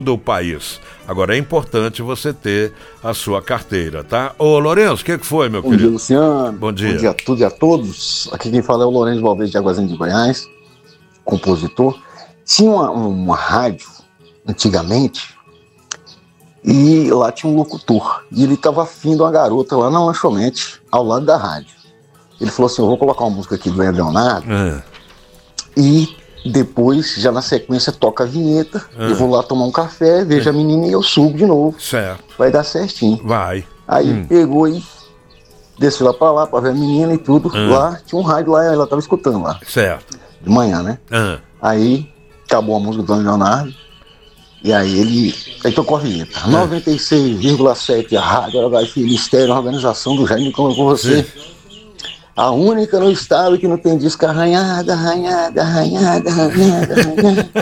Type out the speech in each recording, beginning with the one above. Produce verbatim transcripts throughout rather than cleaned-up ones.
do país. Agora é importante você ter a sua carteira, tá? Ô Lourenço, o que, que foi, meu Bom querido? Dia, Luciano. Bom dia. Bom dia a tudo e a todos. Aqui quem fala é o Lourenço Valverde de Aguazinho de Goiás, compositor. Tinha uma, uma rádio, antigamente, e lá tinha um locutor. E ele estava afim de uma garota lá na lanchonete, ao lado da rádio. Ele falou assim, eu vou colocar uma música aqui do Leandro Leonardo, É. e depois, já na sequência, toca a vinheta, É. eu vou lá tomar um café, vejo a menina e eu subo de novo. Certo. Vai dar certinho. Vai. Aí Hum. pegou e desceu lá pra lá, pra ver a menina e tudo. Hum. Lá tinha um rádio lá, ela tava escutando lá, Certo. de manhã, né? Ah. Aí acabou a música do Leandro Leonardo. E aí ele. Aí tocou a vinheta. noventa e seis vírgula sete, a Rádio H F Mistério, a organização do Jaime com você. Sim. A única no estado que não tem disco arranhada, arranhada, arranhada, arranhada, arranhada.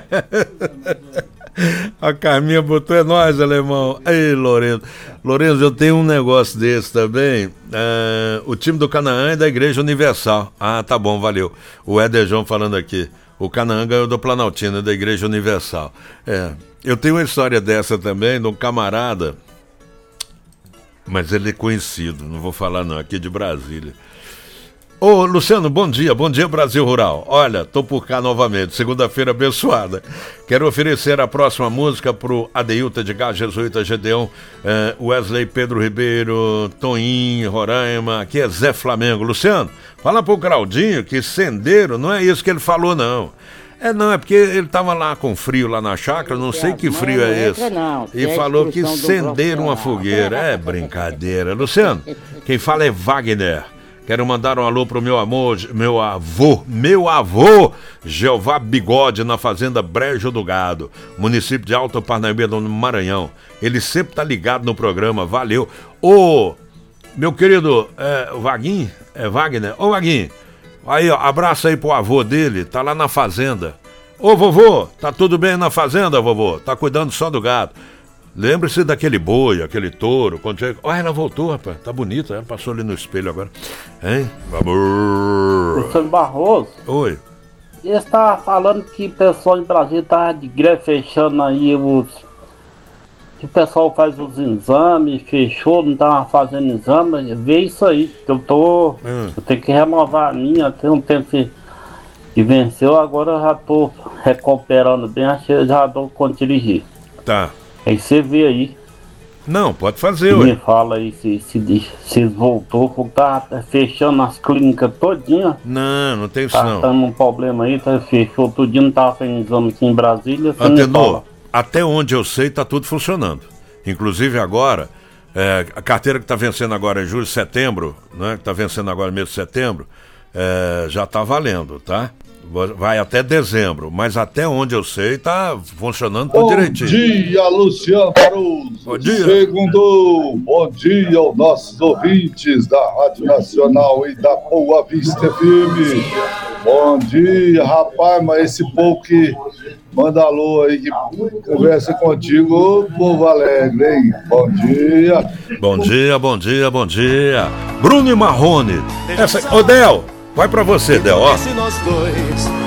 A Carminha botou, é nóis, alemão. Ei, Lourenço. Lourenço, eu tenho um negócio desse também. É, o time do Canaã é da Igreja Universal. Ah, tá bom, valeu. O Edejão falando aqui. O Canaã ganhou do Planaltina, da Igreja Universal. É, eu tenho uma história dessa também, de um camarada, mas ele é conhecido, não vou falar não, aqui de Brasília. Ô, Luciano, bom dia, bom dia Brasil Rural. Olha, tô por cá novamente, segunda-feira abençoada. Quero oferecer a próxima música pro Adeilta de Gás, Jesuíta Gedeon, eh, Wesley Pedro Ribeiro, Toninho, Roraima, aqui é Zé Flamengo. Luciano, fala pro Claudinho que sendeiro, não é isso que ele falou não. É não, é porque ele tava lá com frio lá na chácara, não sei que frio é esse. E falou que senderam uma fogueira, é brincadeira. Luciano, quem fala é Wagner. Quero mandar um alô pro meu amor, meu avô, meu avô, Jeová Bigode, na fazenda Brejo do Gado, município de Alto Parnaíba, no Maranhão. Ele sempre tá ligado no programa, valeu. Ô, meu querido é, Vaguinho, é Wagner, ô Vaguinho, aí ó, abraço aí pro avô dele, tá lá na fazenda. Ô vovô, tá tudo bem na fazenda, vovô? Tá cuidando só do gado. Lembre-se daquele boi, aquele touro. Quando chega... Olha, ela voltou, rapaz. Tá bonita. Ela passou ali no espelho agora. Hein? Vamos. Luciano Barroso. Oi. Ele estava falando que o pessoal de Brasília tá de greve fechando aí os... Que o pessoal faz os exames, fechou, não tava fazendo exame. Vê isso aí. Que eu tô... Hum. Eu tenho que renovar a minha. Tem um tempo que, que venceu. Agora eu já tô recuperando bem. Acho que eu já dou conta de dirigir. Tá. Aí você vê aí. Não, pode fazer, ué. Me ué. fala aí se, se, se voltou, porque tá fechando as clínicas todinha. Não, não tem isso tá não. Tá dando um problema aí, tá, fechou tudinho, não tava fazendo exame aqui em Brasília. Antenor, até onde eu sei tá tudo funcionando. Inclusive agora, é, a carteira que tá vencendo agora em julho, setembro, né, que tá vencendo agora mês de setembro, é, já tá valendo, tá? Vai até dezembro, mas até onde eu sei tá funcionando tudo bom direitinho. Bom dia, Luciano Barroso. Bom dia. Segundo, bom dia aos nossos ouvintes da Rádio Nacional e da Boa Vista F M. Bom dia, rapaz, mas esse povo que manda alô aí, que conversa contigo, ô povo alegre, hein? Bom dia. Bom dia, bom dia, bom dia. Bruno e Marrone. Essa... Ô, Del, vai pra você, Del, ó. Nós dois,